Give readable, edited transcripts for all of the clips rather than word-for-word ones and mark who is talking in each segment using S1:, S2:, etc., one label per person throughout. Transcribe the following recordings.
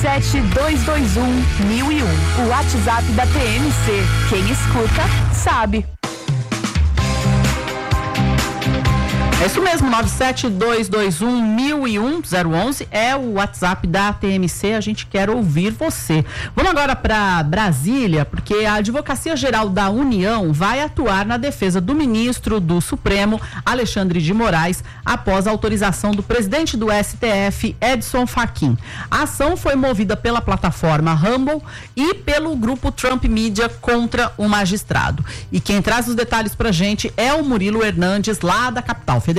S1: 97221-1001. O WhatsApp da TMC. Quem escuta, sabe.
S2: É isso mesmo, 97221-1001 é o WhatsApp da TMC, a gente quer ouvir você. Vamos agora para Brasília, porque a Advocacia Geral da União vai atuar na defesa do ministro do Supremo, Alexandre de Moraes, após a autorização do presidente do STF, Edson Fachin. A ação foi movida pela plataforma Rumble e pelo grupo Trump Media contra o magistrado. E quem traz os detalhes para a gente é o Murilo Hernandes, lá da capital federal.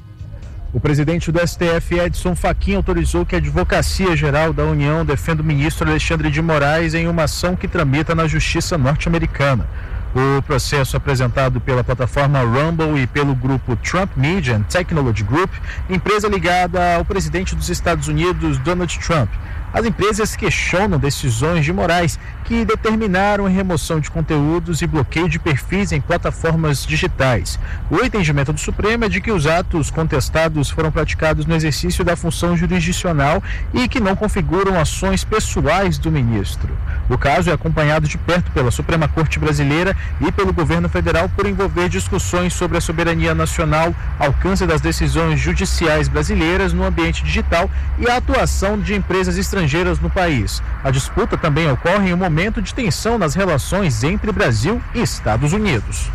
S3: O presidente do STF, Edson Fachin, autorizou que a Advocacia Geral da União defenda o ministro Alexandre de Moraes em uma ação que tramita na Justiça norte-americana. O processo apresentado pela plataforma Rumble e pelo grupo Trump Media and Technology Group, empresa ligada ao presidente dos Estados Unidos, Donald Trump. As empresas questionam decisões de Moraes que determinaram a remoção de conteúdos e bloqueio de perfis em plataformas digitais. O entendimento do Supremo é de que os atos contestados foram praticados no exercício da função jurisdicional e que não configuram ações pessoais do ministro. O caso é acompanhado de perto pela Suprema Corte Brasileira e pelo governo federal por envolver discussões sobre a soberania nacional, alcance das decisões judiciais brasileiras no ambiente digital e a atuação de empresas estrangeiras no país. A disputa também ocorre em um momento de tensão nas relações entre Brasil e Estados Unidos.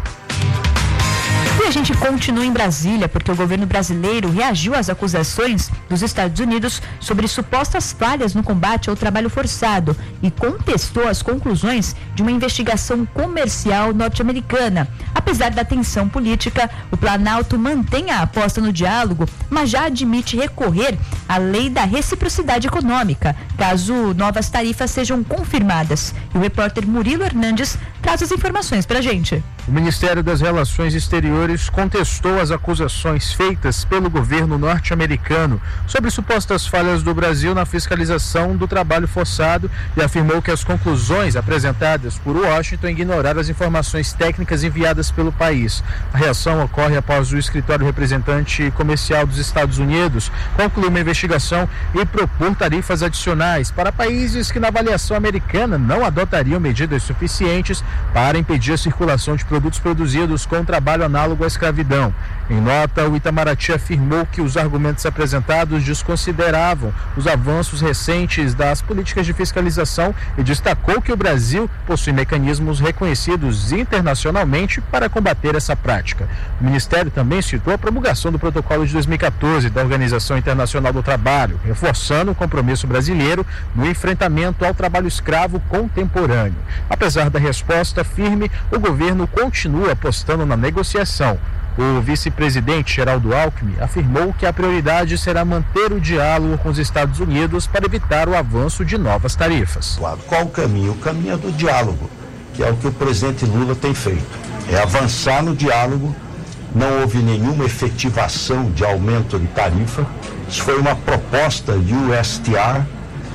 S4: E a gente continua em Brasília, porque o governo brasileiro reagiu às acusações dos Estados Unidos sobre supostas falhas no combate ao trabalho forçado e contestou as conclusões de uma investigação comercial norte-americana. Apesar da tensão política, o Planalto mantém a aposta no diálogo, mas já admite recorrer à lei da reciprocidade econômica, caso novas tarifas sejam confirmadas. E o repórter Murilo Hernandes traz as informações pra gente.
S3: O Ministério das Relações Exteriores contestou as acusações feitas pelo governo norte-americano sobre supostas falhas do Brasil na fiscalização do trabalho forçado e afirmou que as conclusões apresentadas por Washington ignoraram as informações técnicas enviadas pelo país. A reação ocorre após o escritório representante comercial dos Estados Unidos concluir uma investigação e propor tarifas adicionais para países que, na avaliação americana, não adotariam medidas suficientes para impedir a circulação de produtos produzidos com trabalho análogo à escravidão. Em nota, o Itamaraty afirmou que os argumentos apresentados desconsideravam os avanços recentes das políticas de fiscalização e destacou que o Brasil possui mecanismos reconhecidos internacionalmente para combater essa prática. O Ministério também citou a promulgação do protocolo de 2014 da Organização Internacional do Trabalho, reforçando o compromisso brasileiro no enfrentamento ao trabalho escravo contemporâneo. Apesar da resposta firme, o governo continua apostando na negociação. O vice-presidente Geraldo Alckmin afirmou que a prioridade será manter o diálogo com os Estados Unidos para evitar o avanço de novas tarifas.
S5: Qual o caminho? O caminho é do diálogo, que é o que o presidente Lula tem feito. É avançar no diálogo, não houve nenhuma efetivação de aumento de tarifa. Isso foi uma proposta de USTR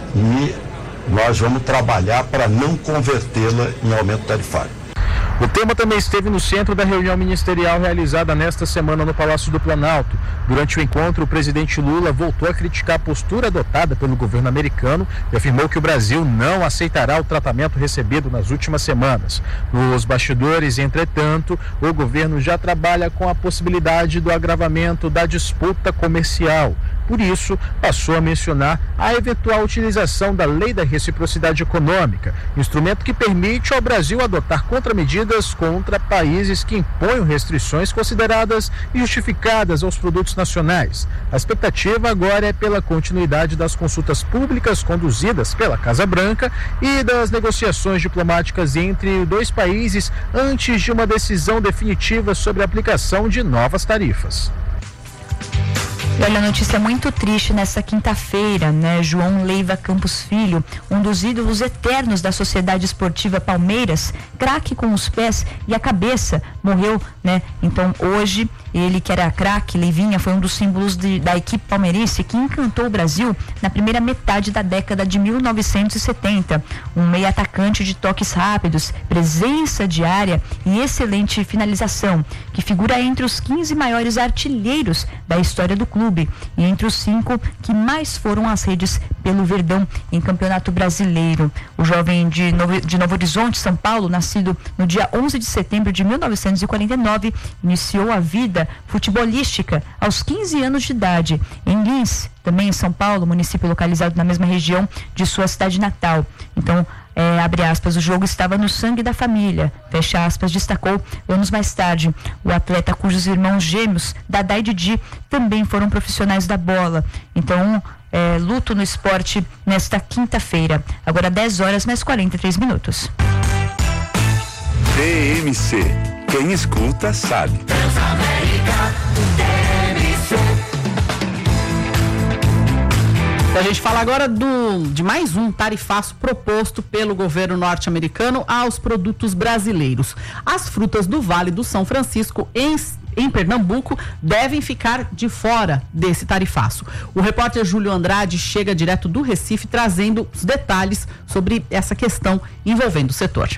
S5: e nós vamos trabalhar para não convertê-la em aumento tarifário.
S3: O tema também esteve no centro da reunião ministerial realizada nesta semana no Palácio do Planalto. Durante o encontro, o presidente Lula voltou a criticar a postura adotada pelo governo americano e afirmou que o Brasil não aceitará o tratamento recebido nas últimas semanas. Nos bastidores, entretanto, o governo já trabalha com a possibilidade do agravamento da disputa comercial. Por isso, passou a mencionar a eventual utilização da Lei da Reciprocidade Econômica, instrumento que permite ao Brasil adotar contramedidas contra países que imponham restrições consideradas injustificadas aos produtos nacionais. A expectativa agora é pela continuidade das consultas públicas conduzidas pela Casa Branca e das negociações diplomáticas entre dois países antes de uma decisão definitiva sobre a aplicação de novas tarifas.
S4: Olha, a notícia muito triste nessa quinta-feira, né? João Leiva Campos Filho, um dos ídolos eternos da Sociedade Esportiva Palmeiras, craque com os pés e a cabeça, morreu, né? Então hoje, ele que era craque, Leivinha, foi um dos símbolos da equipe palmeirense que encantou o Brasil na primeira metade da década de 1970. Um meio atacante de toques rápidos, presença de área e excelente finalização, que figura entre os 15 maiores artilheiros da história do clube e entre os 5 que mais foram às redes pelo Verdão em Campeonato Brasileiro. O jovem de Novo Horizonte, São Paulo, nascido no dia 11 de setembro de 1949, iniciou a vida futebolística aos 15 anos de idade, em Lins, também em São Paulo, município localizado na mesma região de sua cidade natal. Então, abre aspas, o jogo estava no sangue da família, fecha aspas, destacou anos mais tarde o atleta cujos irmãos gêmeos, Dadá e Didi, também foram profissionais da bola. Então, luto no esporte nesta quinta-feira, agora 10 horas mais 43 minutos.
S6: TMC, quem escuta sabe.
S2: A gente fala agora de mais um tarifaço proposto pelo governo norte-americano aos produtos brasileiros. As frutas do Vale do São Francisco, em Pernambuco, devem ficar de fora desse tarifaço. O repórter Júlio Andrade chega direto do Recife trazendo os detalhes sobre essa questão envolvendo o setor.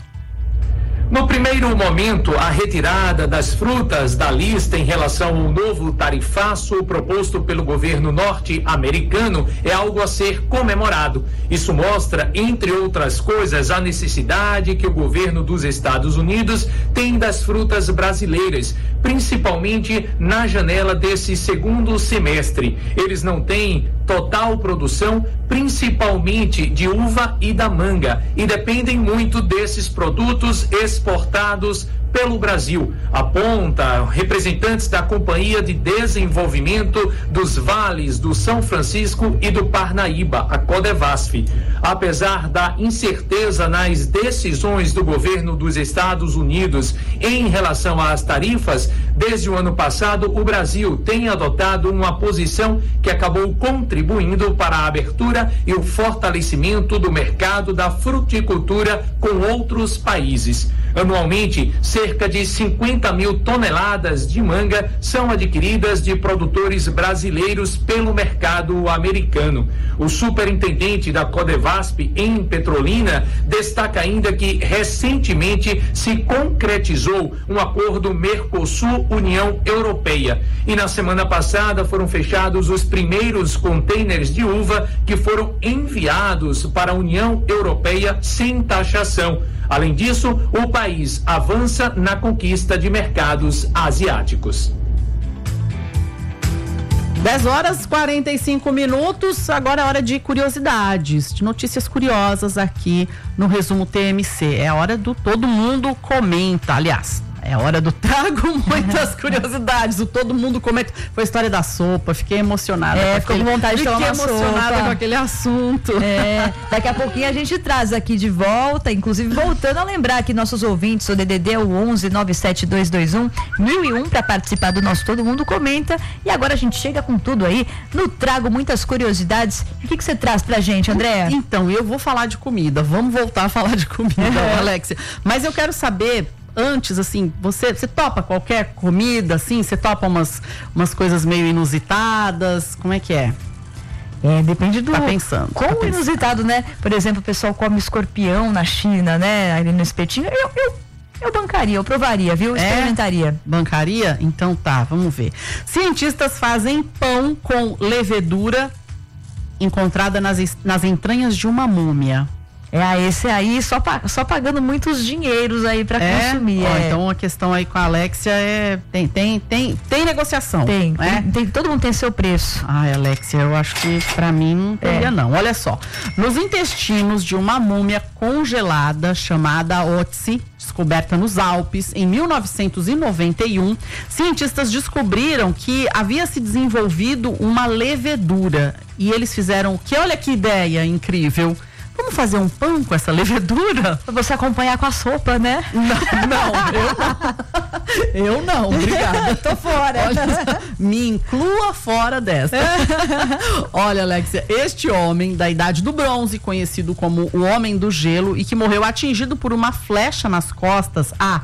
S7: No primeiro momento, a retirada das frutas da lista em relação ao novo tarifaço proposto pelo governo norte-americano é algo a ser comemorado. Isso mostra, entre outras coisas, a necessidade que o governo dos Estados Unidos tem das frutas brasileiras, principalmente na janela desse segundo semestre. Eles não têm total produção, principalmente de uva e da manga, e dependem muito desses produtos exportados pelo Brasil, aponta representantes da Companhia de Desenvolvimento dos Vales do São Francisco e do Parnaíba, a Codevasf. Apesar da incerteza nas decisões do governo dos Estados Unidos em relação às tarifas, desde o ano passado o Brasil tem adotado uma posição que acabou contribuindo para a abertura e o fortalecimento do mercado da fruticultura com outros países. Anualmente, cerca de 50 mil toneladas de manga são adquiridas de produtores brasileiros pelo mercado americano. O superintendente da Codevasf em Petrolina destaca ainda que recentemente se concretizou um acordo Mercosul-União Europeia e na semana passada foram fechados os primeiros contêineres de uva que foram enviados para a União Europeia sem taxação. Além disso, o país avança na conquista de mercados asiáticos.
S2: 10 horas 45 minutos, agora é hora de curiosidades, de notícias curiosas aqui no Resumo TMC. É a hora do Todo Mundo Comenta, aliás. É hora do Trago Muitas Curiosidades. O Todo Mundo Comenta. Foi a história da sopa. Fiquei emocionada.
S4: Ficou com vontade de tomar uma sopa. Fiquei emocionada
S2: com aquele assunto.
S4: Daqui a pouquinho a gente traz aqui de volta, inclusive voltando a lembrar que nossos ouvintes, o DDD é o 11-97221-1001 para participar do nosso Todo Mundo Comenta. E agora a gente chega com tudo aí no Trago Muitas Curiosidades. O que você traz pra gente, Andréa?
S2: Então, eu vou falar de comida. Vamos voltar a falar de comida, Alexia. Mas eu quero saber... Antes, assim, você topa qualquer comida, assim? Você topa umas coisas meio inusitadas? Como é que é?
S4: Depende do...
S2: Tá pensando.
S4: Como inusitado, né? Por exemplo, o pessoal come escorpião na China, né? Ali no espetinho. Eu bancaria, eu provaria, viu? Experimentaria.
S2: Bancaria? Então tá, vamos ver. Cientistas fazem pão com levedura encontrada nas entranhas de uma múmia.
S4: Esse aí só pagando muitos dinheiros aí pra consumir.
S2: Então a questão aí com a Alexia tem negociação.
S4: Tem, todo mundo tem seu preço.
S2: Ai, Alexia, eu acho que pra mim não teria não. Olha só, nos intestinos de uma múmia congelada chamada Otzi, descoberta nos Alpes em 1991, cientistas descobriram que havia se desenvolvido uma levedura e eles fizeram olha que ideia incrível. Vamos fazer um pão com essa levedura?
S4: Pra você acompanhar com a sopa, né?
S2: Eu não, obrigada.
S4: Tô fora.
S2: Olha, me inclua fora dessa. Olha, Alexia, este homem da Idade do Bronze, conhecido como o Homem do Gelo e que morreu atingido por uma flecha nas costas há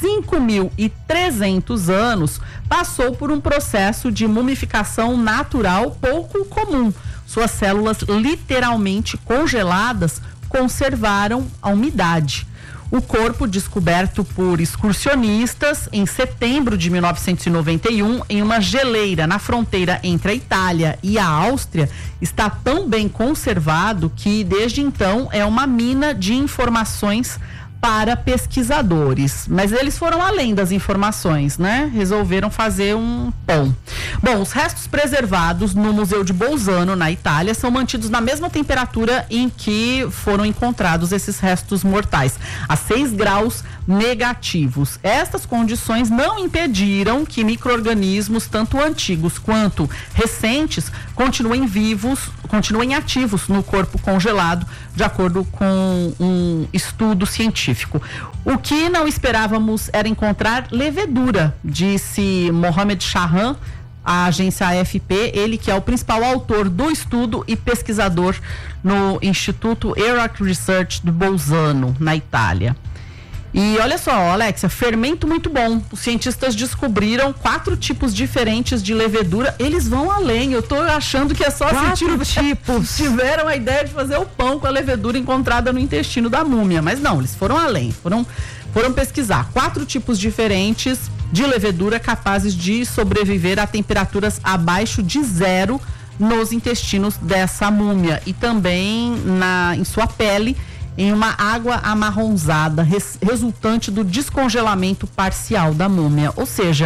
S2: 5.300 anos, passou por um processo de mumificação natural pouco comum. Suas células literalmente congeladas conservaram a umidade. O corpo, descoberto por excursionistas em setembro de 1991 em uma geleira na fronteira entre a Itália e a Áustria, está tão bem conservado que desde então é uma mina de informações para pesquisadores, mas eles foram além das informações, né? Resolveram fazer um pão. Bom, os restos preservados no Museu de Bolzano, na Itália, são mantidos na mesma temperatura em que foram encontrados esses restos mortais, a 6 graus negativos. Estas condições não impediram que micro-organismos, tanto antigos quanto recentes, continuem ativos no corpo congelado, de acordo com um estudo científico. O que não esperávamos era encontrar levedura, disse Mohamed Shahan, a agência AFP, ele que é o principal autor do estudo e pesquisador no Instituto Iraq Research de Bolzano, na Itália. E olha só, Alexia, fermento muito bom. Os cientistas descobriram 4 tipos diferentes de levedura. Eles vão além. Eu tô achando que é só
S4: 4 tipos.
S2: Tiveram a ideia de fazer o pão com a levedura encontrada no intestino da múmia. Mas não, eles foram além. Foram pesquisar 4 tipos diferentes de levedura capazes de sobreviver a temperaturas abaixo de 0 nos intestinos dessa múmia. E também em sua pele, em uma água amarronzada, resultante do descongelamento parcial da múmia. Ou seja,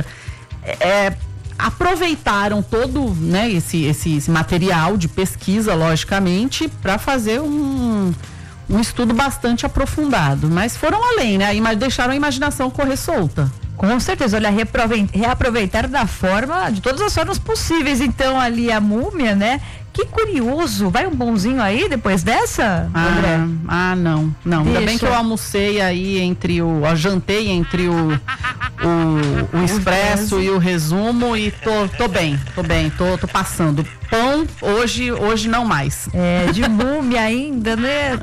S2: aproveitaram todo, né, esse material de pesquisa, logicamente, para fazer um estudo bastante aprofundado. Mas foram além, né? Mas deixaram a imaginação correr solta.
S4: Com certeza, olha, reaproveitar de todas as formas possíveis, então, ali a múmia, né? Que curioso, vai um pãozinho aí depois dessa, André?
S2: Não. Ainda bem que eu almocei aí jantei entre o expresso e o resumo e tô bem, tô passando. Pão, hoje não mais.
S4: De múmia ainda, né?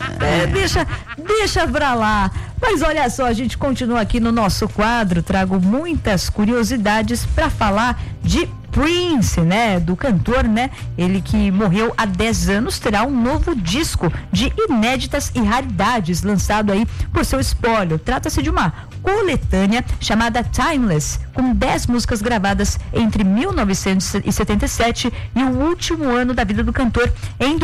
S4: Deixa pra lá. Mas olha só, a gente continua aqui no nosso quadro, trago muitas curiosidades para falar de Prince, né, do cantor, né, ele que morreu há 10 anos, terá um novo disco de inéditas e raridades lançado aí por seu espólio. Trata-se de uma coletânea chamada Timeless, com 10 músicas gravadas entre 1977 e o último ano da vida do cantor, em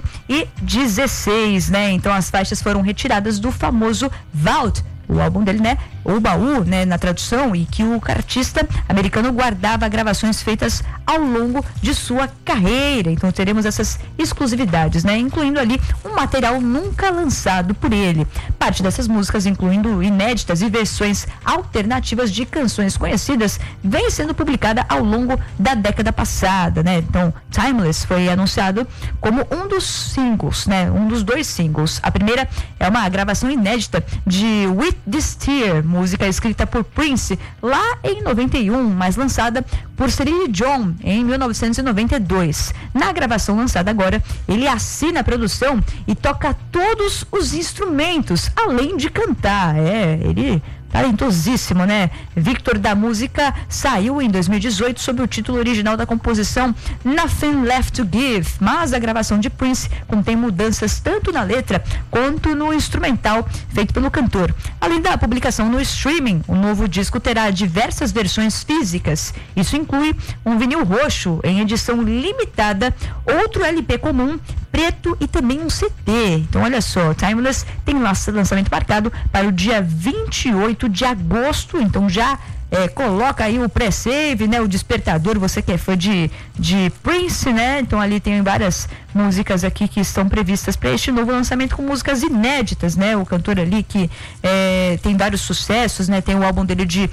S4: 2016, né? Então as faixas foram retiradas do famoso Vault, o álbum dele, né? O baú, né? Na tradução, e que o artista americano guardava gravações feitas ao longo de sua carreira. Então teremos essas exclusividades, né? Incluindo ali um material nunca lançado por ele. Parte dessas músicas, incluindo inéditas e versões alternativas de canções conhecidas, vem sendo publicada ao longo da década passada, né? Então, Timeless foi anunciado como um dos singles, né? Um dos 2 singles. A primeira é uma gravação inédita de With This Tear, música escrita por Prince lá em 91, mas lançada por Celine Dion em 1992. Na gravação lançada agora, ele assina a produção e toca todos os instrumentos, além de cantar. Ele talentosíssimo, né? Victor da música saiu em 2018 sob o título original da composição Nothing Left to Give, mas a gravação de Prince contém mudanças tanto na letra quanto no instrumental feito pelo cantor. Além da publicação no streaming, o novo disco terá diversas versões físicas. Isso inclui um vinil roxo em edição limitada, outro LP comum, preto e também um CD. Então olha só, Timeless tem lançamento marcado para o dia 28 de agosto, então já coloca aí o pré-save, né? O despertador, você que é fã de Prince, né? Então ali tem várias músicas aqui que estão previstas para este novo lançamento com músicas inéditas, né? O cantor ali que tem vários sucessos, né? Tem o álbum dele de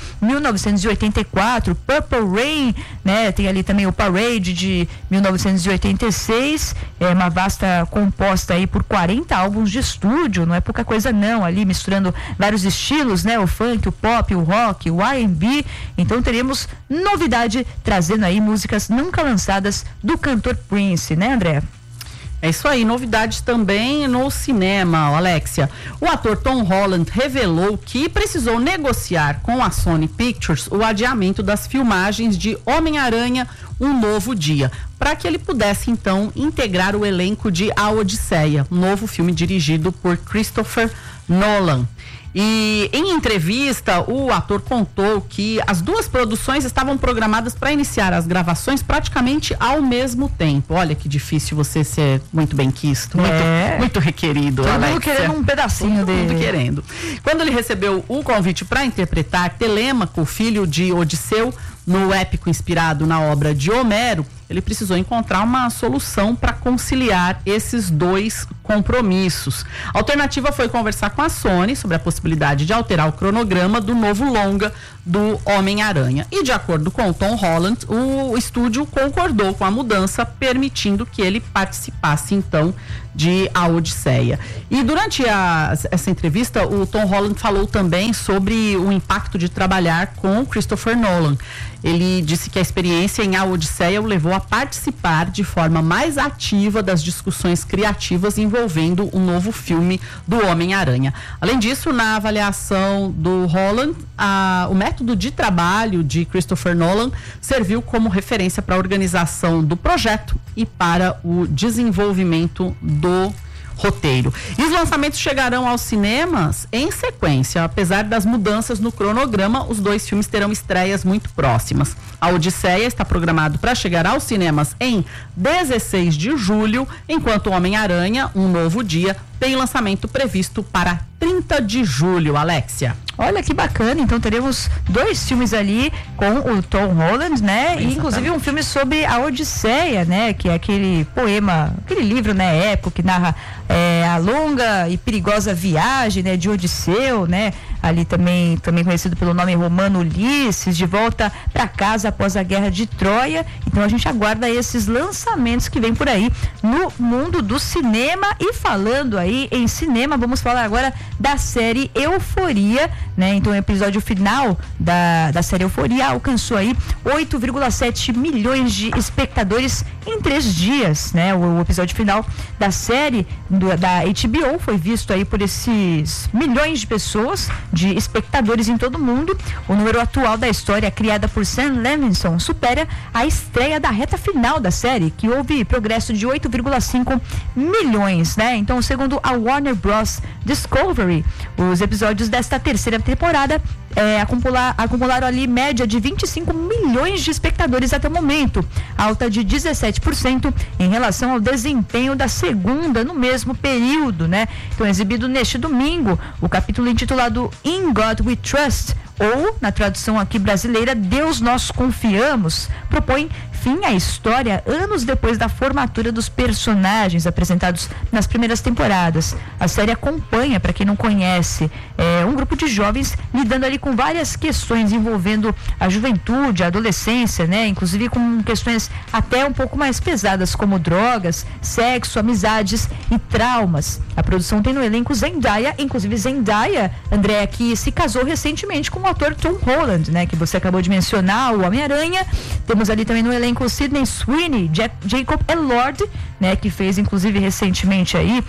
S4: 1984, Purple Rain, né? Tem ali também o Parade de 1986, uma vasta composta aí por 40 álbuns de estúdio, não é pouca coisa não, ali misturando vários estilos, né? O funk, o pop, o rock, o R&B. Então teremos novidade trazendo aí músicas nunca lançadas do cantor Prince, né, André?
S2: É isso aí, novidades também no cinema, Alexia. O ator Tom Holland revelou que precisou negociar com a Sony Pictures o adiamento das filmagens de Homem-Aranha, Um Novo Dia, para que ele pudesse então integrar o elenco de A Odisseia, um novo filme dirigido por Christopher Nolan. E em entrevista, o ator contou que as duas produções estavam programadas para iniciar as gravações praticamente ao mesmo tempo. Olha que difícil você ser muito bem-quisto, muito requerido.
S4: Todo mundo querendo um pedacinho dele.
S2: Todo mundo querendo. Quando ele recebeu o convite para interpretar Telêmaco, filho de Odisseu, no épico inspirado na obra de Homero, ele precisou encontrar uma solução para conciliar esses dois compromissos. A alternativa foi conversar com a Sony sobre a possibilidade de alterar o cronograma do novo longa do Homem-Aranha. E de acordo com o Tom Holland, o estúdio concordou com a mudança, permitindo que ele participasse então de A Odisseia. E durante essa entrevista, o Tom Holland falou também sobre o impacto de trabalhar com Christopher Nolan. Ele disse que a experiência em A Odisseia o levou a participar de forma mais ativa das discussões criativas envolvendo o novo filme do Homem-Aranha. Além disso, na avaliação do Holland, o método de trabalho de Christopher Nolan serviu como referência para a organização do projeto e para o desenvolvimento do roteiro. E os lançamentos chegarão aos cinemas em sequência. Apesar das mudanças no cronograma, os dois filmes terão estreias muito próximas. A Odisseia está programado para chegar aos cinemas em 16 de julho, enquanto o Homem-Aranha, Um Novo Dia, tem lançamento previsto para 30 de julho, Alexia.
S4: Olha que bacana, então teremos dois filmes ali com o Tom Holland, né?
S2: Exatamente.
S4: E inclusive um filme sobre a Odisseia, né? Que é aquele poema, aquele livro, né? Épico que narra a longa e perigosa viagem, né? De Odisseu, né? Ali também conhecido pelo nome romano Ulisses, de volta para casa após a guerra de Troia. Então a gente aguarda esses lançamentos que vem por aí no mundo do cinema. E falando aí em cinema, vamos falar agora da série Euforia, né? Então o episódio final da série Euforia alcançou aí 8,7 milhões de espectadores em 3 dias, né? O episódio final da série da HBO foi visto aí por esses milhões de pessoas, de espectadores em todo o mundo. O número atual da história, criada por Sam Levinson, supera a estreia da reta final da série, que houve progresso de 8,5 milhões, né? Então, segundo a Warner Bros. Discovery, os episódios desta terceira temporada acumularam ali média de 25 milhões de espectadores até o momento, alta de 17% em relação ao desempenho da segunda no mesmo período, né? Então, exibido neste domingo, o capítulo intitulado In God We Trust, ou, na tradução aqui brasileira, Deus Nós Confiamos, propõe fim à história anos depois da formatura dos personagens apresentados nas primeiras temporadas. A série acompanha, para quem não conhece, um grupo de jovens lidando ali com várias questões envolvendo a juventude, a adolescência, né? Inclusive com questões até um pouco mais pesadas, como drogas, sexo, amizades e traumas. A produção tem no elenco Zendaya, inclusive Zendaya, André, que se casou recentemente com o ator Tom Holland, né? Que você acabou de mencionar, o Homem-Aranha. Temos ali também no elenco Sydney Sweeney, Jacob Elord, né? Que fez inclusive recentemente aí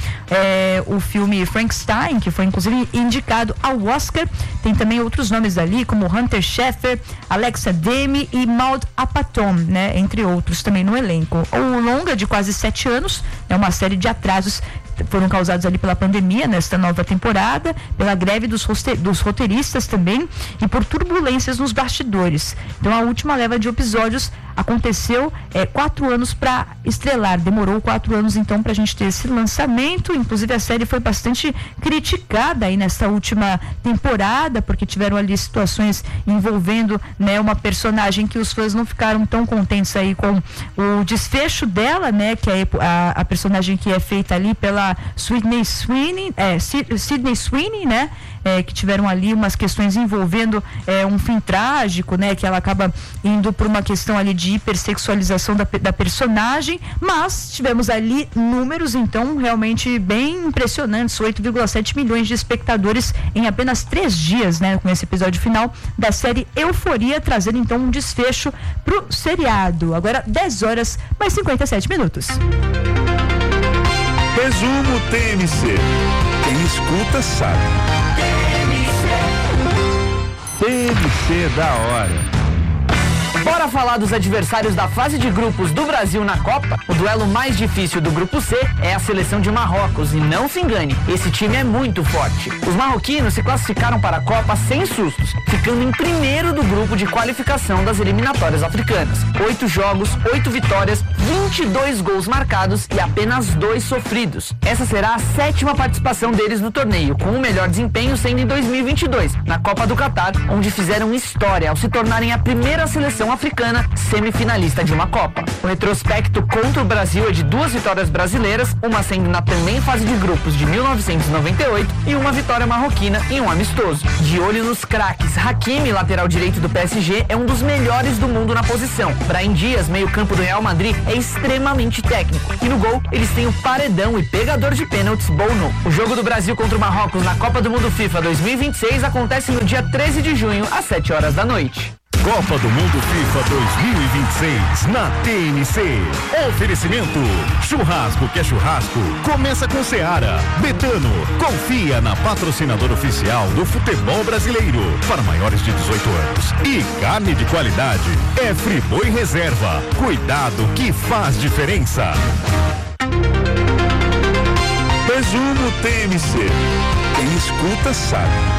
S4: o filme Frankenstein, que foi inclusive indicado ao Oscar. Tem também outros nomes ali, como Hunter Schafer, Alexa Demi e Maud Apatow, né? Entre outros também no elenco. O longa de quase 7 anos é uma série de atrasos foram causados ali pela pandemia nesta nova temporada, pela greve dos roteiristas também e por turbulências nos bastidores. Então a última leva de episódios aconteceu 4 anos para estrelar, demorou 4 anos então para a gente ter esse lançamento. Inclusive a série foi bastante criticada aí nesta última temporada, porque tiveram ali situações envolvendo, né, uma personagem que os fãs não ficaram tão contentes aí com o desfecho dela, né, que é a personagem que é feita ali pela Sydney Sweeney, né? Que tiveram ali umas questões envolvendo um fim trágico, né? Que ela acaba indo por uma questão ali de hipersexualização da personagem, mas tivemos ali números então realmente bem impressionantes, 8,7 milhões de espectadores em apenas 3 dias, né? Com esse episódio final da série Euforia, trazendo então um desfecho pro seriado. Agora 10 horas mais 57 minutos.
S6: Resumo TMC. Quem escuta sabe.
S3: TMC da hora.
S2: Bora
S8: Bora falar dos adversários da fase de grupos do Brasil na Copa? O duelo mais difícil do grupo C é a seleção de Marrocos, e não se engane, esse time é muito forte. Os marroquinos se classificaram para a Copa sem sustos, ficando em primeiro do grupo de qualificação das eliminatórias africanas. 8 jogos, 8 vitórias, 22 gols marcados e apenas 2 sofridos. Essa será a 7ª participação deles no torneio, com o melhor desempenho sendo em 2022, na Copa do Catar, onde fizeram história ao se tornarem a primeira seleção africana semifinalista de uma Copa. O retrospecto contra o Brasil é de 2 vitórias brasileiras, uma sendo na também fase de grupos de 1998 e uma vitória marroquina em um amistoso. De olho nos craques, Hakimi, lateral direito do PSG, é um dos melhores do mundo na posição. Brahim Dias, meio-campo do Real Madrid, é extremamente técnico. E no gol, eles têm o paredão e pegador de pênaltis Bono. O jogo do Brasil contra o Marrocos na Copa do Mundo FIFA 2026 acontece no dia 13 de junho, às 7 horas da noite.
S6: Copa do Mundo FIFA 2026 na TNC. Oferecimento: churrasco que é churrasco. Começa com Seara. Betano, confia na patrocinadora oficial do futebol brasileiro para maiores de 18 anos. E carne de qualidade é Friboi Reserva. Cuidado que faz diferença. Resumo TNC. Quem escuta sabe.